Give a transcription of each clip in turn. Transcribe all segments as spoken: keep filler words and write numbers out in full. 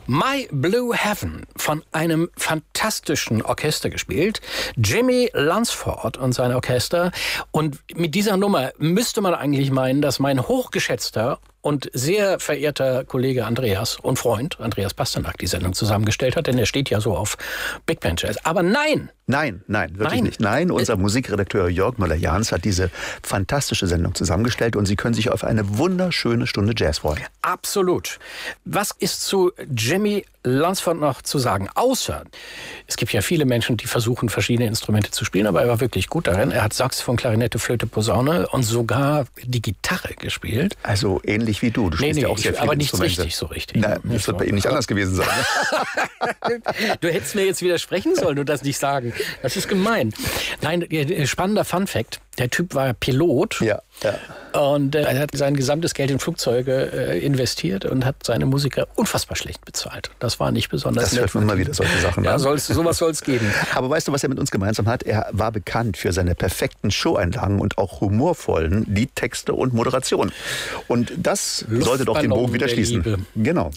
My Blue Heaven von einem fantastischen Orchester gespielt. Jimmy Lunceford und sein Orchester. Und mit dieser Nummer müsste man eigentlich meinen, dass mein hochgeschätzter und sehr verehrter Kollege Andreas und Freund Andreas Pasternak die Sendung zusammengestellt hat, denn er steht ja so auf Big Band Jazz. Aber nein! Nein, nein, wirklich nein. nicht. Nein, unser äh, Musikredakteur Jörg Müller-Jahns hat diese fantastische Sendung zusammengestellt und Sie können sich auf eine wunderschöne Stunde Jazz freuen. Absolut. Was ist zu Jimmy Lunceford noch zu sagen? Außer, es gibt ja viele Menschen, die versuchen, verschiedene Instrumente zu spielen, aber er war wirklich gut darin. Er hat Saxophon, Klarinette, Flöte, Posaune und sogar die Gitarre gespielt. Also ähnlich wie du. Du nee, spielst nee, ja auch sehr ich, viele aber nicht Instrumente. richtig so richtig. Na, das wird bei ihm nicht anders gewesen sein. Ne? Du hättest mir jetzt widersprechen sollen und das nicht sagen. Das ist gemein. Nein, spannender Funfact. Der Typ war Pilot. Ja, ja. Und äh, er hat sein gesamtes Geld in Flugzeuge äh, investiert und hat seine Musiker unfassbar schlecht bezahlt. Das war nicht besonders Das hört man immer wieder, solche Sachen. Ja, ne? soll's, sowas soll es geben. Aber weißt du, was er mit uns gemeinsam hat? Er war bekannt für seine perfekten Showeinlagen und auch humorvollen Liedtexte und Moderation. Und das sollte doch den Bogen wieder schließen. Liebe. Genau.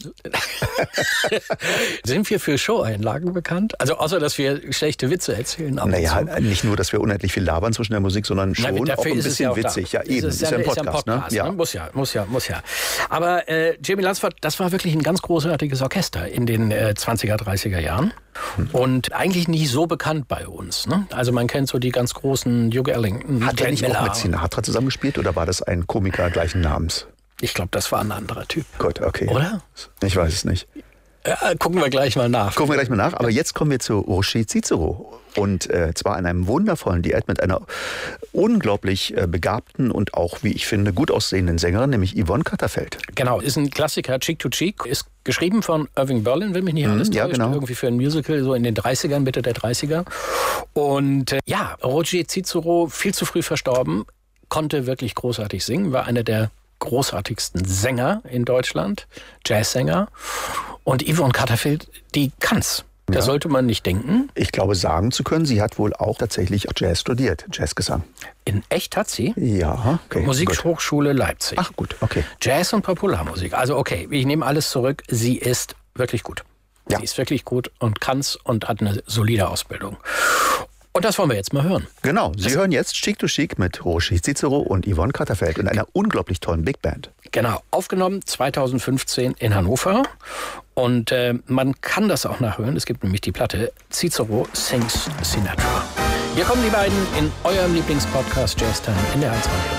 Sind wir für Showeinlagen bekannt? Also außer, dass wir schlechte Witze erzählen. Naja, nicht nur, dass wir unendlich viel labern zwischen der Musik, sondern schon Na, auch ein bisschen ja auch witzig. Da. Ja, eben. Ist, ist ja ein Podcast. Ist ja ein Podcast ne? Ja. Ne? Muss ja, muss ja, muss ja. Aber äh, Jimmy Lunceford, das war wirklich ein ganz großartiges Orchester in den äh, zwanziger, dreißiger Jahren. Hm. Und eigentlich nicht so bekannt bei uns. Ne? Also man kennt so die ganz großen Duke Ellington. Hat er nicht auch mit Sinatra zusammengespielt oder war das ein Komiker gleichen Namens? Ich glaube, das war ein anderer Typ. Gut, okay. Oder? Ich weiß es nicht. Ja, gucken wir gleich mal nach. Gucken wir gleich mal nach. Aber jetzt kommen wir zu Roger Cicero. Und äh, zwar in einem wundervollen Duett mit einer unglaublich äh, begabten und auch, wie ich finde, gut aussehenden Sängerin, nämlich Yvonne Catterfeld. Genau, ist ein Klassiker, Cheek to Cheek, ist geschrieben von Irving Berlin, will mich nicht alles mm, täuscht, ja, genau. irgendwie für ein Musical, so in den dreißigern, Mitte der dreißiger. Und äh, ja, Roger Cicero, viel zu früh verstorben, konnte wirklich großartig singen, war einer der großartigsten Sänger in Deutschland, Jazzsänger. Und Yvonne Catterfeld, die kann's. Da ja. sollte man nicht denken. Ich glaube, sagen zu können, sie hat wohl auch tatsächlich Jazz studiert, Jazzgesang. In echt hat sie? Ja, okay. Musikhochschule Leipzig. Ach gut, okay. Jazz und Popularmusik. Also okay, ich nehme alles zurück. Sie ist wirklich gut. Ja. Sie ist wirklich gut und kann's und hat eine solide Ausbildung. Und das wollen wir jetzt mal hören. Genau, Sie das hören jetzt Chic to Chic mit Roger Cicero und Yvonne Catterfeld in einer unglaublich tollen Big Band. Genau, aufgenommen zweitausendfünfzehn in Hannover. Und äh, man kann das auch nachhören. Es gibt nämlich die Platte Cicero Sings Sinatra. Hier kommen die beiden in eurem Lieblingspodcast Jazz Time in der eins Radio.